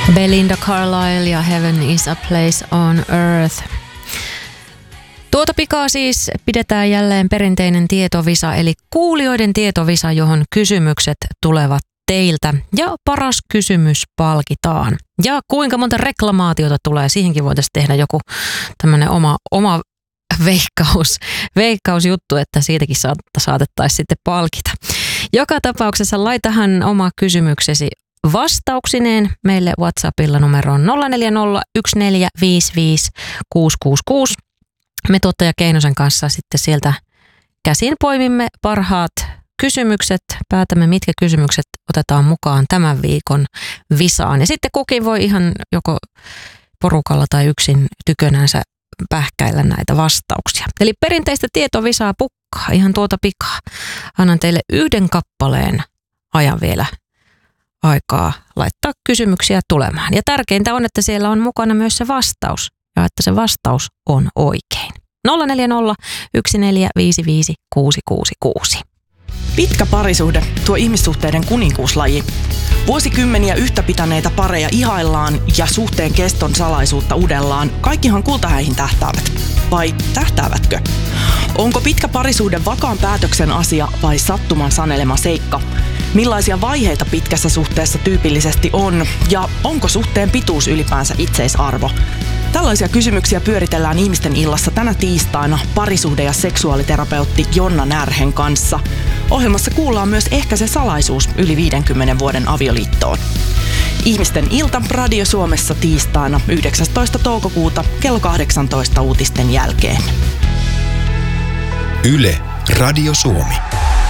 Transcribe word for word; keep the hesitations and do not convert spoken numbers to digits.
Belinda Carlisle ja Heaven is a place on earth. Tuota pikaa siis pidetään jälleen perinteinen tietovisa, eli kuulijoiden tietovisa, johon kysymykset tulevat teiltä. Ja paras kysymys palkitaan. Ja kuinka monta reklamaatiota tulee, siihenkin voitaisiin tehdä joku tämmöinen oma, oma veikkaus, veikkausjuttu, että siitäkin saatettaisiin sitten palkita. Joka tapauksessa laitahan oma kysymyksesi vastauksineen meille WhatsAppilla numeroon nolla neljä nolla yksi neljä viisi viisi kuusi kuusi kuusi. Me tuottaja Keinosen kanssa sitten sieltä käsin poimimme parhaat kysymykset, päätämme mitkä kysymykset otetaan mukaan tämän viikon visaan. Ja sitten kukin voi ihan joko porukalla tai yksin tykönänsä pähkäillä näitä vastauksia. Eli perinteistä tietovisaa pukkaa ihan tuota pikaa. Annan teille yhden kappaleen ajan vielä aikaa laittaa kysymyksiä tulemaan. Ja tärkeintä on, että siellä on mukana myös se vastaus ja että se vastaus on oikein. nolla neljä nolla yksi neljä viisi viisi kuusi kuusi kuusi. Pitkä parisuhde, tuo ihmissuhteiden kuninkuuslaji. Vuosikymmeniä yhtä pitäneitä pareja ihaillaan ja suhteen keston salaisuutta udellaan. Kaikkihan kultahäihin tähtäävät. Vai tähtäävätkö? Onko pitkä parisuhde vakaan päätöksen asia vai sattuman sanelema seikka? Millaisia vaiheita pitkässä suhteessa tyypillisesti on? Ja onko suhteen pituus ylipäänsä itseisarvo? Tällaisia kysymyksiä pyöritellään Ihmisten illassa tänä tiistaina parisuhde- ja seksuaaliterapeutti Jonna Närhen kanssa. Ohjelmassa kuullaan myös ehkä se salaisuus yli viidenkymmenen vuoden avioliittoon. Ihmisten ilta Radio Suomessa tiistaina yhdeksästoista toukokuuta kello kahdeksantoista uutisten jälkeen. Yle Radio Suomi.